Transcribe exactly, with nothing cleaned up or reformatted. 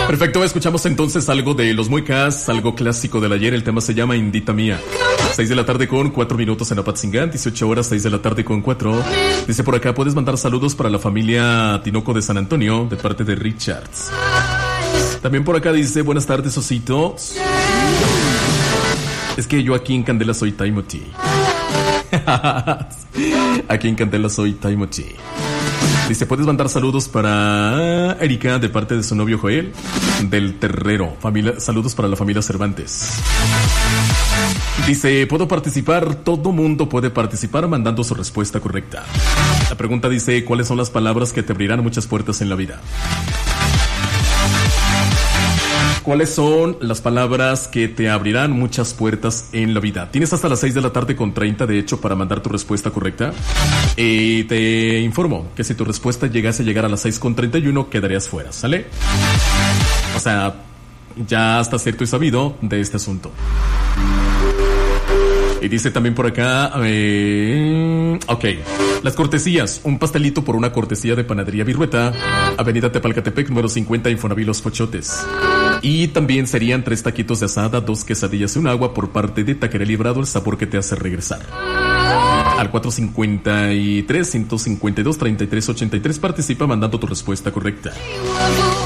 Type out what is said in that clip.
Perfecto, escuchamos entonces algo de Los Muecas, algo clásico del ayer. El tema se llama Indita Mía. seis de la tarde con cuatro minutos en Apatzingán, dieciocho horas, seis de la tarde con cuatro. Dice por acá, puedes mandar saludos para la familia Tinoco de San Antonio, de parte de Richards. También por acá dice, buenas tardes, ositos. Es que yo aquí en Candela soy Timothy. Aquí en Candela soy Timothy. Dice, puedes mandar saludos para Erika de parte de su novio Joel del Terrero. Familia, saludos para la familia Cervantes. Dice, ¿puedo participar? Todo mundo puede participar mandando su respuesta correcta. La pregunta dice, ¿cuáles son las palabras que te abrirán muchas puertas en la vida? ¿Cuáles son las palabras que te abrirán muchas puertas en la vida? Tienes hasta las seis de la tarde con treinta, de hecho, para mandar tu respuesta correcta. Y te informo que si tu respuesta llegase a llegar a las seis con treinta y uno, quedarías fuera, ¿sale? O sea, ya está cierto y sabido de este asunto. Y dice también por acá, eh, ok, las cortesías, un pastelito por una cortesía de Panadería Virueta, Avenida Tepalcatepec, número cincuenta, Infonavit Los Pochotes. Y también serían tres taquitos de asada, dos quesadillas y un agua por parte de Taquería Librado, el sabor que te hace regresar. Al cuatro cincuenta y tres, ciento cincuenta y dos, treinta y tres ochenta y tres participa mandando tu respuesta correcta.